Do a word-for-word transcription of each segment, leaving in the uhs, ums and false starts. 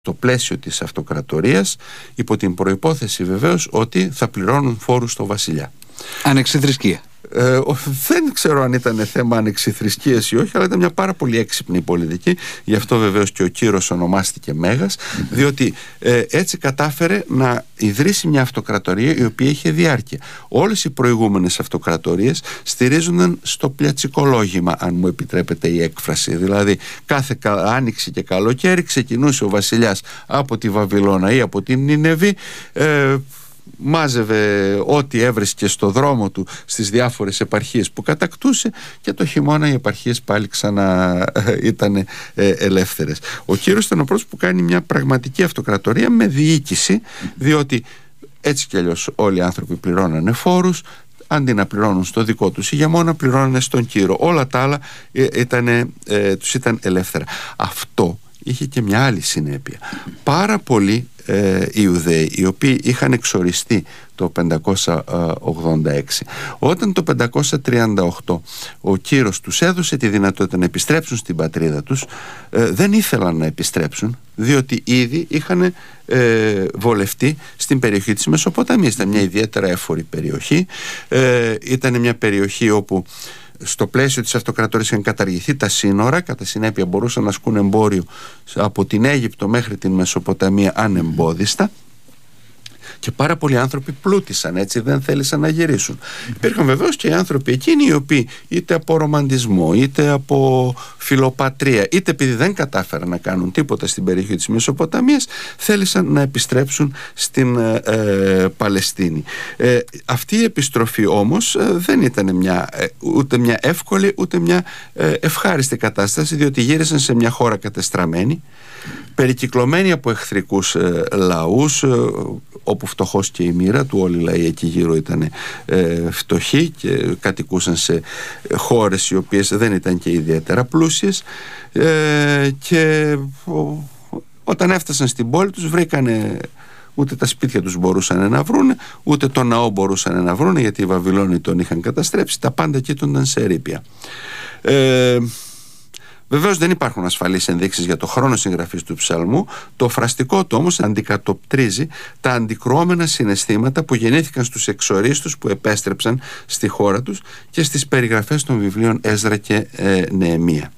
το πλαίσιο της αυτοκρατορίας, υπό την προϋπόθεση βεβαίως ότι θα πληρώνουν φόρους στο βασιλιά. Ανεξιθρησκεία. Ε, δεν ξέρω αν ήταν θέμα ανεξιθρησκείας ή όχι, αλλά ήταν μια πάρα πολύ έξυπνη πολιτική. Γι' αυτό βεβαίως και ο Κύρος ονομάστηκε Μέγας, διότι ε, έτσι κατάφερε να ιδρύσει μια αυτοκρατορία η οποία είχε διάρκεια. Όλες οι προηγούμενες αυτοκρατορίες στηρίζονταν στο πλιατσικολόγημα, αν μου επιτρέπετε η έκφραση. Δηλαδή κάθε άνοιξη και καλοκαίρι ξεκινούσε ο βασιλιάς από τη Βαβυλώνα ή από την Νινεβή, ε, μάζευε ό,τι έβρισκε στο δρόμο του στις διάφορες επαρχίες που κατακτούσε, και το χειμώνα οι επαρχίες πάλι ξανά ε, ήταν ε, ελεύθερες. Ο Κύρος ήταν ο πρώτος που κάνει μια πραγματική αυτοκρατορία με διοίκηση, διότι έτσι κι αλλιώς όλοι οι άνθρωποι πληρώνανε φόρους. Αντί να πληρώνουν στο δικό τους ηγεμόνα, πληρώνανε στον Κύρο. Όλα τα άλλα ε, ήτανε, ε, τους ήταν ελεύθερα. Αυτό είχε και μια άλλη συνέπεια. Πάρα πολλοί ε, Ιουδαίοι, οι οποίοι είχαν εξοριστεί το πεντακόσια ογδόντα έξι, όταν το πεντακόσια τριάντα οκτώ ο Κύρος τους έδωσε τη δυνατότητα να επιστρέψουν στην πατρίδα τους, ε, δεν ήθελαν να επιστρέψουν, διότι ήδη είχαν ε, βολευτεί στην περιοχή της Μεσοποταμίας. Ήταν μια ιδιαίτερα έφορη περιοχή, ε, ήταν μια περιοχή όπου στο πλαίσιο της αυτοκρατορίας είχαν καταργηθεί τα σύνορα, κατά συνέπεια μπορούσαν να ασκούν εμπόριο από την Αίγυπτο μέχρι την Μεσοποταμία ανεμπόδιστα, και πάρα πολλοί άνθρωποι πλούτησαν, έτσι, δεν θέλησαν να γυρίσουν. Υπήρχαν βεβαίως και οι άνθρωποι εκείνοι οι οποίοι είτε από ρομαντισμό, είτε από φιλοπατρία, είτε επειδή δεν κατάφεραν να κάνουν τίποτα στην περιοχή της Μεσοποταμίας, θέλησαν να επιστρέψουν στην ε, ε, Παλαιστίνη. Ε, αυτή η επιστροφή όμως ε, δεν ήταν μια, ε, ούτε μια εύκολη ούτε μια ε, ευχάριστη κατάσταση, διότι γύρισαν σε μια χώρα κατεστραμμένη, περικυκλωμένοι από εχθρικούς ε, λαούς, ε, όπου φτωχός και η μοίρα του, όλοι οι λαοί εκεί γύρω ήταν ε, φτωχοί και κατοικούσαν σε χώρες οι οποίες δεν ήταν και ιδιαίτερα πλούσιες, ε, και ο, όταν έφτασαν στην πόλη τους βρήκανε, ούτε τα σπίτια τους μπορούσαν να βρούνε, ούτε το ναό μπορούσαν να βρούνε, γιατί οι Βαβυλώνοι τον είχαν καταστρέψει, τα πάντα κοίτονταν σε ερείπια. ε, Βεβαίως δεν υπάρχουν ασφαλείς ενδείξεις για το χρόνο συγγραφής του ψαλμού. Το φραστικό του όμως αντικατοπτρίζει τα αντικρουόμενα συναισθήματα που γεννήθηκαν στους εξορίστους που επέστρεψαν στη χώρα τους και στις περιγραφές των βιβλίων Έσδρα και ε, Νεεμία.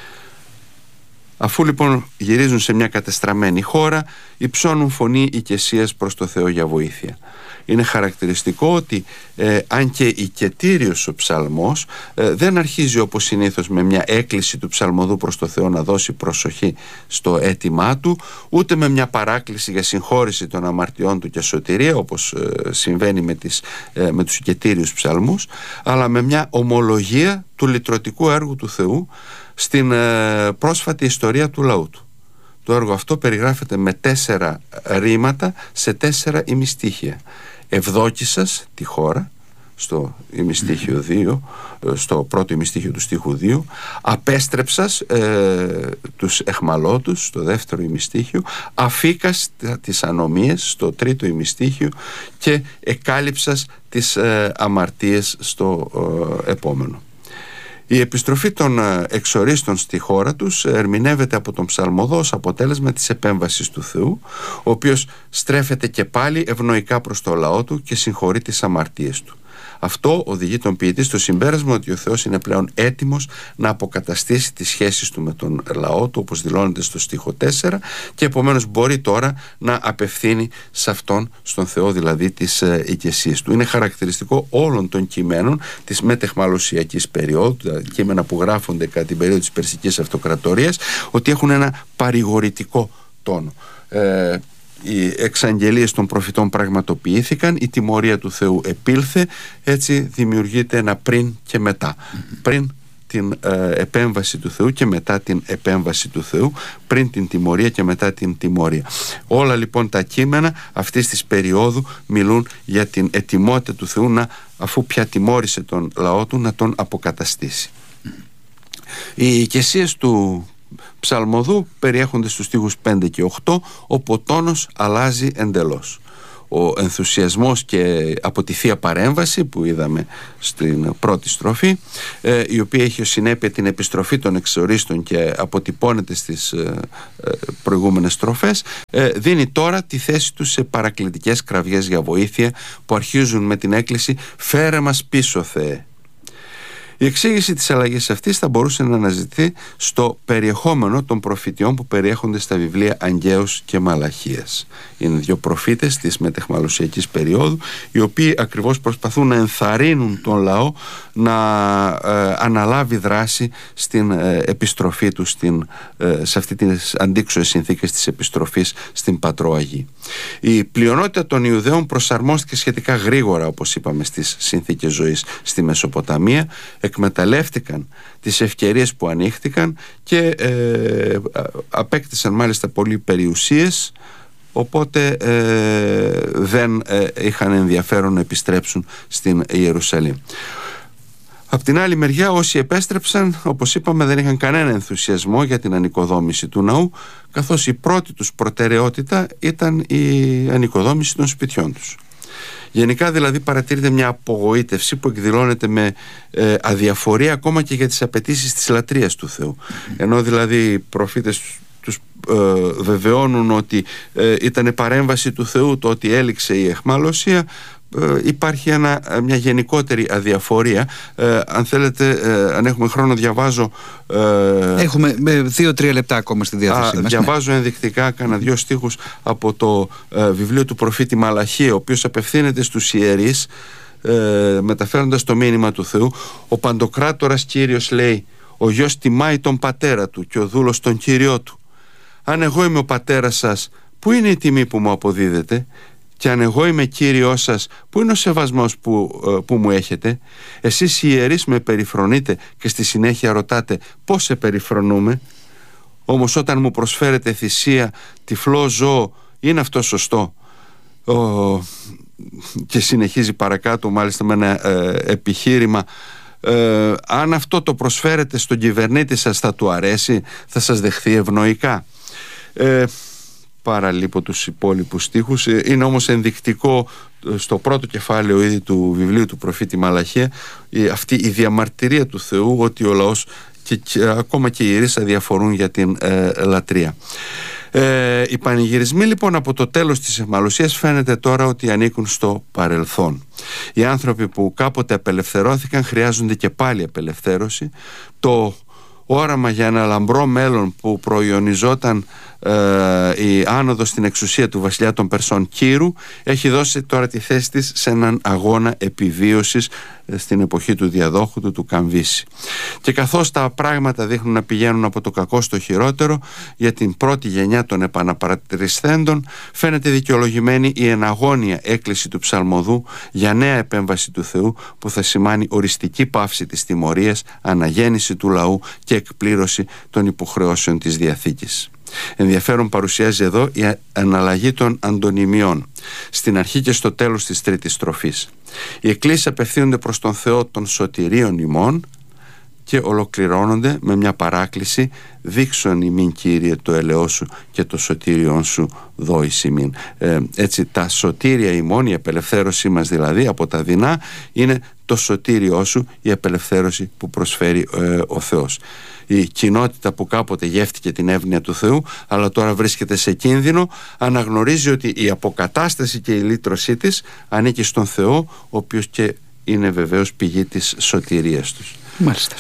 Αφού λοιπόν γυρίζουν σε μια κατεστραμμένη χώρα, υψώνουν φωνή οικεσίας προς το Θεό για βοήθεια. Είναι χαρακτηριστικό ότι ε, αν και οικετήριος ο ψαλμός ε, δεν αρχίζει όπως συνήθως με μια έκκληση του ψαλμοδού προς το Θεό να δώσει προσοχή στο αίτημά του, ούτε με μια παράκληση για συγχώρηση των αμαρτιών του και σωτηρία, όπως ε, συμβαίνει με, τις, ε, με τους οικετήριους ψαλμούς, αλλά με μια ομολογία του λυτρωτικού έργου του Θεού στην ε, πρόσφατη ιστορία του λαού του. Το έργο αυτό περιγράφεται με τέσσερα ρήματα σε τέσσερα ημιστίχια. Ευδόκησας τη χώρα στο ημιστίχιο δύο, στο πρώτο ημιστίχιο του στίχου δύο, απέστρεψας ε, τους εχμαλώτους στο δεύτερο ημιστίχιο, αφήκας τις ανομίες στο τρίτο ημιστίχιο και εκάλυψας τις ε, αμαρτίες στο ε, επόμενο. Η επιστροφή των εξορίστων στη χώρα τους ερμηνεύεται από τον ψαλμοδό ως αποτέλεσμα της επέμβασης του Θεού, ο οποίος στρέφεται και πάλι ευνοϊκά προς το λαό του και συγχωρεί τις αμαρτίες του. Αυτό οδηγεί τον ποιητή στο συμπέρασμα ότι ο Θεός είναι πλέον έτοιμος να αποκαταστήσει τις σχέσεις του με τον λαό του, όπως δηλώνεται στο στίχο τέσσερα, και επομένως μπορεί τώρα να απευθύνει σε αυτόν, στον Θεό δηλαδή, τις ε, οικεσίες του. Είναι χαρακτηριστικό όλων των κειμένων της μετεχμαλωσιακής περίοδου, τα κείμενα που γράφονται κατά την περίοδο της Περσικής Αυτοκρατορίας, ότι έχουν ένα παρηγορητικό τόνο. Ε, Οι εξαγγελίες των προφητών πραγματοποιήθηκαν, η τιμωρία του Θεού επήλθε, έτσι δημιουργείται ένα πριν και μετά. Mm-hmm. Πριν την ε, επέμβαση του Θεού και μετά την επέμβαση του Θεού, πριν την τιμωρία και μετά την τιμωρία. Όλα λοιπόν τα κείμενα αυτής της περίοδου μιλούν για την ετοιμότητα του Θεού να, αφού πια τιμώρησε τον λαό του, να τον αποκαταστήσει. Mm-hmm. Οι οικεσίες του ψαλμοδού περιέχονται στους στίχους πέντε και οκτώ, όπου ο τόνος αλλάζει εντελώς. ο ενθουσιασμός και από τη Θεία Παρέμβαση που είδαμε στην πρώτη στροφή, ε, η οποία έχει ως συνέπεια την επιστροφή των εξορίστων και αποτυπώνεται στις ε, ε, προηγούμενες στροφές, ε, δίνει τώρα τη θέση του σε παρακλητικές κραυγές για βοήθεια που αρχίζουν με την έκκληση «Φέρε μας πίσω, Θεέ». Η εξήγηση της αλλαγής αυτής θα μπορούσε να αναζητηθεί στο περιεχόμενο των προφητιών που περιέχονται στα βιβλία Αγγαίος και Μαλαχίας. Είναι δύο προφήτες της μετεχμαλωσιακής περίοδου, οι οποίοι ακριβώς προσπαθούν να ενθαρρύνουν τον λαό να ε, αναλάβει δράση στην ε, επιστροφή του στην, ε, σε αυτή τις αντίξωες συνθήκες της επιστροφής στην Πατροαγή. Η πλειονότητα των Ιουδαίων προσαρμόστηκε σχετικά γρήγορα, όπως είπαμε, στις συνθήκες ζωής στη Μεσοποταμία, εκμεταλλεύτηκαν τις ευκαιρίες που ανοίχτηκαν και ε, απέκτησαν μάλιστα πολλοί περιουσίες, οπότε ε, δεν ε, είχαν ενδιαφέρον να επιστρέψουν στην Ιερουσαλήμ. Απ' την άλλη μεριά, όσοι επέστρεψαν, όπως είπαμε, δεν είχαν κανένα ενθουσιασμό για την ανοικοδόμηση του ναού, καθώς η πρώτη τους προτεραιότητα ήταν η ανοικοδόμηση των σπιτιών τους. Γενικά δηλαδή παρατηρείται μια απογοήτευση που εκδηλώνεται με ε, αδιαφορία ακόμα και για τις απαιτήσεις της λατρείας του Θεού. Ενώ δηλαδή οι προφήτες τους ε, βεβαιώνουν ότι ε, ήταν παρέμβαση του Θεού το ότι έληξε η αιχμαλωσία, ε, υπάρχει ένα, μια γενικότερη αδιαφορία. Ε, αν θέλετε, ε, αν έχουμε χρόνο, διαβάζω ε, έχουμε δύο-τρία λεπτά ακόμα στη διάθεσή α, μας. Διαβάζω ναι. ενδεικτικά κάνα δύο στίχους από το ε, βιβλίο του προφήτη Μαλαχία, ο οποίος απευθύνεται στους ιερείς ε, μεταφέροντας το μήνυμα του Θεού. Ο Παντοκράτορας Κύριος λέει: «Ο γιος τιμάει τον πατέρα του και ο δούλος τον κύριό του. Αν εγώ είμαι ο πατέρας σας, πού είναι η τιμή που μου αποδίδετε? Και αν εγώ είμαι κύριός σας, πού είναι ο σεβασμός που, που μου έχετε? Εσείς οι ιερείς με περιφρονείτε και στη συνέχεια ρωτάτε πώς σε περιφρονούμε. Όμως όταν μου προσφέρετε θυσία τυφλό ζώο, είναι αυτό σωστό?» Ο... Και συνεχίζει παρακάτω μάλιστα με ένα ε, επιχείρημα. Ε, αν αυτό το προσφέρετε στον κυβερνήτη σας, θα του αρέσει, θα σας δεχθεί ευνοϊκά? Ε, παραλείπω τους υπόλοιπους στίχους. Είναι όμως ενδεικτικό στο πρώτο κεφάλαιο ήδη του βιβλίου του προφήτη Μαλαχία αυτή η διαμαρτυρία του Θεού ότι ο λαός και, και ακόμα και οι ιερείς αδιαφορούν για την ε, λατρεία. Ε, οι πανηγυρισμοί λοιπόν από το τέλος της αιχμαλωσίας φαίνεται τώρα ότι ανήκουν στο παρελθόν. Οι άνθρωποι που κάποτε απελευθερώθηκαν χρειάζονται και πάλι απελευθέρωση. Το όραμα για ένα λαμπρό μέλλον που προϊονιζόταν ε, η άνοδος στην εξουσία του βασιλιά των Περσών Κύρου έχει δώσει τώρα τη θέση της σε έναν αγώνα επιβίωσης ε, στην εποχή του διαδόχου του, του Καμβίση. Και καθώς τα πράγματα δείχνουν να πηγαίνουν από το κακό στο χειρότερο για την πρώτη γενιά των επαναπαρατηρισθέντων, φαίνεται δικαιολογημένη η εναγώνια έκκληση του ψαλμοδού για νέα επέμβαση του Θεού που θα σημάνει οριστική πάυση της τιμωρίας, αναγέννηση του λαού και εκπλήρωση των υποχρεώσεων της Διαθήκης. Ενδιαφέρον παρουσιάζει εδώ η αναλλαγή των αντωνυμιών στην αρχή και στο τέλος της τρίτης στροφής. Οι εκκλήσεις απευθύνονται προς τον Θεό των σωτηρίων ημών και ολοκληρώνονται με μια παράκληση: «Δείξον ημίν, Κύριε, το ελαιό σου και το σωτήριον σου δόης ημίν». Ε, έτσι τα σωτήρια ημών, η απελευθέρωσή μας δηλαδή από τα δεινά, είναι το σωτήριό σου, η απελευθέρωση που προσφέρει ε, ο Θεός. Η κοινότητα που κάποτε γεύτηκε την εύνοια του Θεού αλλά τώρα βρίσκεται σε κίνδυνο, αναγνωρίζει ότι η αποκατάσταση και η λύτρωσή της ανήκει στον Θεό, ο οποίος και είναι βεβαίως πηγή της σωτηρίας τους. Μάλιστα.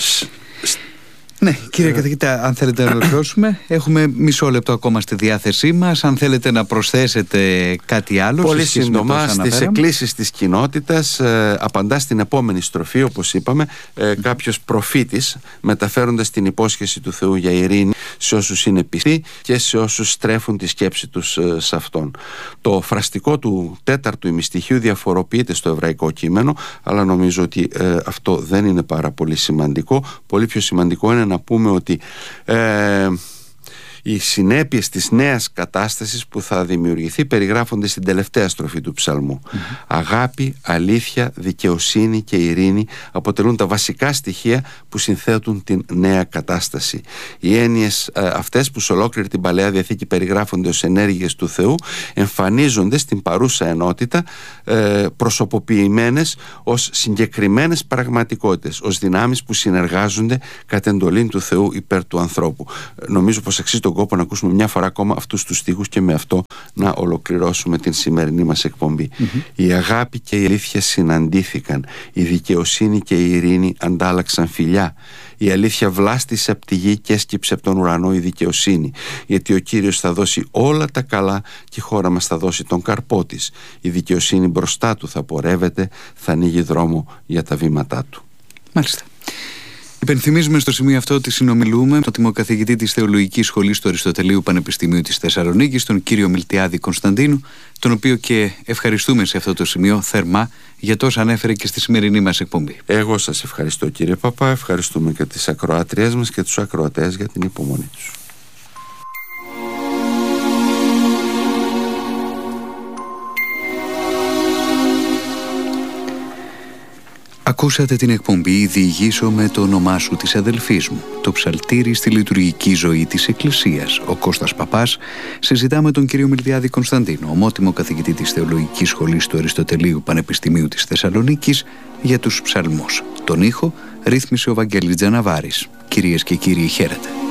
Ναι, κύριε καθηγητά, αν θέλετε να ολοκληρώσουμε, έχουμε μισό λεπτό ακόμα στη διάθεσή μας. Αν θέλετε να προσθέσετε κάτι άλλο. Πολύ σύντομα, στις εκκλήσεις της κοινότητας ε, απαντά στην επόμενη στροφή, όπως είπαμε, ε, κάποιος προφήτης, μεταφέροντας την υπόσχεση του Θεού για ειρήνη σε όσους είναι πιστοί και σε όσους στρέφουν τη σκέψη τους ε, σε αυτόν. Το φραστικό του τέταρτου ημιστοιχείου διαφοροποιείται στο εβραϊκό κείμενο, αλλά νομίζω ότι ε, αυτό δεν είναι πάρα πολύ σημαντικό. Πολύ πιο σημαντικό είναι να πούμε ότι ε, Οι συνέπειες της νέας κατάστασης που θα δημιουργηθεί περιγράφονται στην τελευταία στροφή του ψαλμού. Mm-hmm. Αγάπη, αλήθεια, δικαιοσύνη και ειρήνη αποτελούν τα βασικά στοιχεία που συνθέτουν την νέα κατάσταση. Οι έννοιες ε, αυτές που σε ολόκληρη την Παλαιά Διαθήκη περιγράφονται ως ενέργειες του Θεού εμφανίζονται στην παρούσα ενότητα ε, προσωποποιημένες ως συγκεκριμένες πραγματικότητες, ως δυνάμεις που συνεργάζονται κατ' εντολήν του Θεού υπέρ του ανθρώπου. Νομίζω πως αξίζει τον κόπο να ακούσουμε μια φορά ακόμα αυτούς τους στίχους και με αυτό να ολοκληρώσουμε την σημερινή μας εκπομπή. Mm-hmm. Η αγάπη και η αλήθεια συναντήθηκαν, η δικαιοσύνη και η ειρήνη αντάλλαξαν φιλιά. Η αλήθεια βλάστησε από τη γη και έσκυψε από τον ουρανό η δικαιοσύνη, γιατί ο Κύριος θα δώσει όλα τα καλά και η χώρα μας θα δώσει τον καρπό της. Η δικαιοσύνη μπροστά του θα πορεύεται, θα ανοίγει δρόμο για τα βήματά του. Μάλιστα. Υπενθυμίζουμε στο σημείο αυτό ότι συνομιλούμε με τον τιμοκαθηγητή της Θεολογικής Σχολής του Αριστοτελείου Πανεπιστημίου της Θεσσαλονίκης, τον κύριο Μιλτιάδη Κωνσταντίνου, τον οποίο και ευχαριστούμε σε αυτό το σημείο θερμά για τόσα ανέφερε και στη σημερινή μας εκπομπή. Εγώ σας ευχαριστώ, κύριε Παπά, ευχαριστούμε και τις ακροάτριές μας και τους ακροατές για την υπομονή τους. Ακούσατε την εκπομπή «Διηγήσω με το όνομά σου της αδελφής μου», το ψαλτήρι στη λειτουργική ζωή της Εκκλησίας. Ο Κώστας Παπάς συζητά με τον κύριο Μιλτιάδη Κωνσταντίνο, ομότιμο καθηγητή της Θεολογικής Σχολής του Αριστοτελείου Πανεπιστημίου της Θεσσαλονίκης, για τους ψαλμούς. Τον ήχο ρύθμισε ο Βαγγέλης Τζαναβάρης. Κυρίες και κύριοι, χαίρετε.